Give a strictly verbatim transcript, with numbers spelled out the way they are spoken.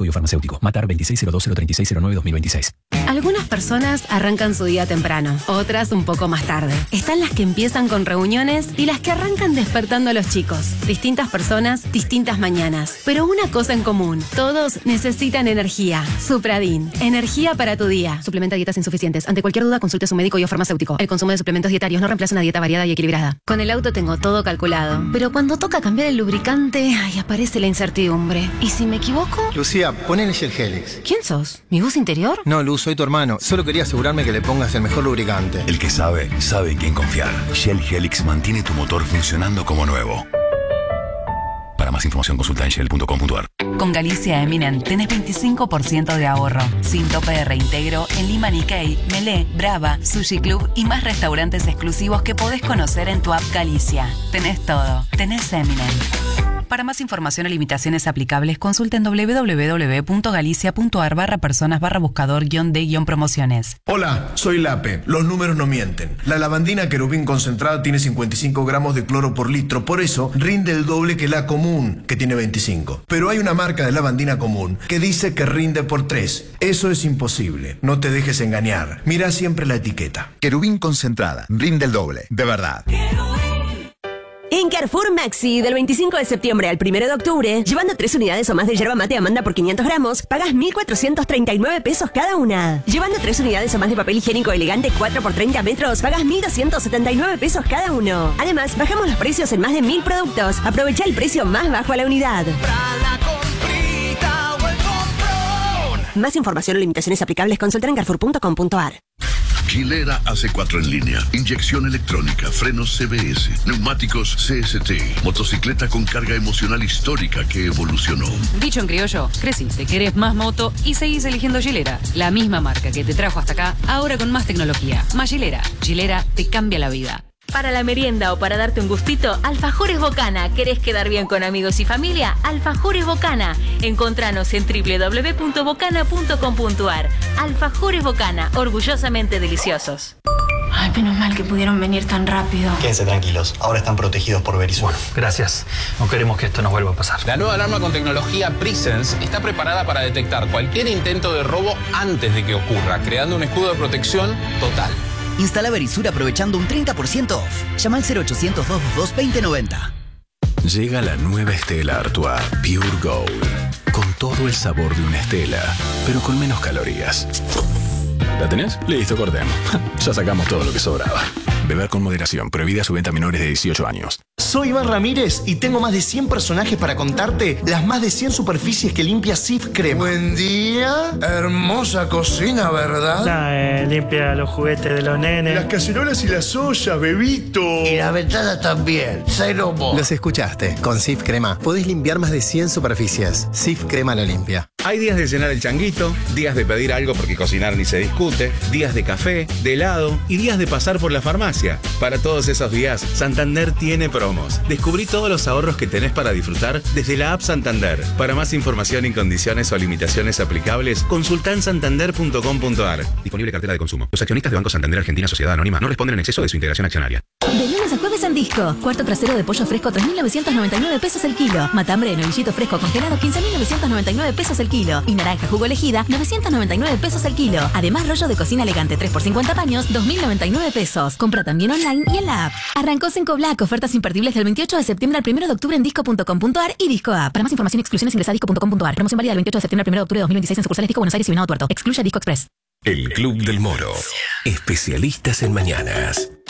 Médico Biofarmacéutico. Matar veintiséis cero dos cero treinta y seis cero nueve dos mil veintiséis. Algunas personas arrancan su día temprano, otras un poco más tarde. Están las que empiezan con reuniones y las que arrancan despertando a los chicos. Distintas personas, distintas mañanas. Pero una cosa en común, todos necesitan energía. Supradin, energía para tu día. Suplementa dietas insuficientes. Ante cualquier duda, consulte a su médico biofarmacéutico. El consumo de suplementos dietarios no reemplaza una dieta variada y equilibrada. Con el auto tengo todo calculado, pero cuando toca cambiar el lubricante, ay, aparece la incertidumbre. ¿Y si me equivoco? Lucía, ponele Shell Helix. ¿Quién sos? ¿Mi voz interior? No, Luz, soy tu hermano. Solo quería asegurarme que le pongas el mejor lubricante. El que sabe, sabe en quién confiar. Shell Helix mantiene tu motor funcionando como nuevo. Para más información consulta en shell punto com punto a r. Con Galicia Eminent tenés veinticinco por ciento de ahorro, sin tope de reintegro en Lima Nikkei, Melé, Brava, Sushi Club y más restaurantes exclusivos que podés conocer en tu app Galicia. Tenés todo, tenés Eminent. Para más información o limitaciones aplicables, consulten doble u doble u doble u punto galicia punto a r barra personas barra buscador guión de guión promociones. Hola, soy Lape. Los números no mienten. La lavandina Querubín concentrada tiene cincuenta y cinco gramos de cloro por litro, por eso rinde el doble que la común, que tiene veinticinco. Pero hay una marca de lavandina común que dice que rinde por tres. Eso es imposible. No te dejes engañar. Mira siempre la etiqueta. Querubín concentrada, rinde el doble, de verdad. En Carrefour Maxi, del veinticinco de septiembre al primero de octubre, llevando tres unidades o más de yerba mate Amanda por quinientos gramos, pagas mil cuatrocientos treinta y nueve pesos cada una. Llevando tres unidades o más de papel higiénico elegante cuatro por treinta metros, pagas mil doscientos setenta y nueve pesos cada uno. Además, bajamos los precios en más de mil productos. Aprovecha el precio más bajo a la unidad. Más información o limitaciones aplicables, consulta en carrefour punto com punto a r. Gilera A C cuatro en línea, inyección electrónica, frenos C B S, neumáticos C S T, motocicleta con carga emocional histórica que evolucionó. Dicho en criollo, creciste, querés más moto y seguís eligiendo Gilera, la misma marca que te trajo hasta acá, ahora con más tecnología. Más Gilera, Gilera te cambia la vida. Para la merienda o para darte un gustito, Alfajores Bocana. ¿Querés quedar bien con amigos y familia? Alfajores Bocana. Encontranos en doble u doble u doble u punto bocana punto com punto a r. Alfajores Bocana, orgullosamente deliciosos. Ay, menos mal que pudieron venir tan rápido. Quédense tranquilos, ahora están protegidos por Verisur. Bueno, gracias. No queremos que esto nos vuelva a pasar. La nueva alarma con tecnología Presence está preparada para detectar cualquier intento de robo antes de que ocurra, creando un escudo de protección total. Instala Verisur aprovechando un treinta por ciento off. Llama al cero ochocientos, dos dos dos, veinte noventa. Llega la nueva Stella Artois Pure Gold. Con todo el sabor de una Stella, pero con menos calorías. ¿La tenés? Listo, cortemos. Ya sacamos todo lo que sobraba. Beber con moderación. Prohibida su venta a menores de dieciocho años. Soy Iván Ramírez y tengo más de cien personajes para contarte las más de cien superficies que limpia Sif Crema. Buen día. Hermosa cocina, ¿verdad? Nah, eh, limpia los juguetes de los nenes. Las cacerolas y las ollas, bebito. Y la ventana también. Cero mo. Los escuchaste. Con Sif Crema podés limpiar más de cien superficies. Sif Crema lo limpia. Hay días de llenar el changuito, días de pedir algo porque cocinar ni se discute, días de café, de helado y días de pasar por la farmacia. Para todos esos días, Santander tiene promos. Descubrí todos los ahorros que tenés para disfrutar desde la app Santander. Para más información y condiciones o limitaciones aplicables, consulta en santander punto com punto a r. Disponible cartera de consumo. Los accionistas de Banco Santander Argentina Sociedad Anónima no responden en exceso de su integración accionaria. De lunes a jueves en Disco. Cuarto trasero de pollo fresco, tres mil novecientos noventa y nueve pesos el kilo. Matambre de novillito fresco congelado, quince mil novecientos noventa y nueve pesos el kilo. Y naranja jugo elegida, novecientos noventa y nueve pesos el kilo. Además, rollo de cocina elegante tres por cincuenta paños, dos mil noventa y nueve pesos. Compra también online y en la app. Arrancó Cinco Black. Ofertas imperdibles del veintiocho de septiembre al primero de octubre en disco punto com punto a r y Disco App. Para más información y exclusiones ingresa a disco punto com punto a r. Promoción válida del veintiocho de septiembre al primero de octubre de dos mil veintiséis en sucursales Disco Buenos Aires y Venado Tuerto. Excluye Disco Express. El Club del Moro. Especialistas en mañanas.